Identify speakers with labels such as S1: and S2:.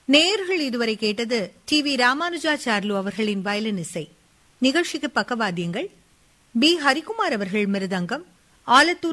S1: நேயர்கள் இதுவரை கேட்டது டி.வி. ராமானுஜாச்சார்லு அவர்களின் வயலின் இசை. நிகழ்ச்சிக்கு பக்கவாத்தியங்கள் பி. ஹரிகுமார் அவர்கள் மிருதங்கம், ஆலத்தூர்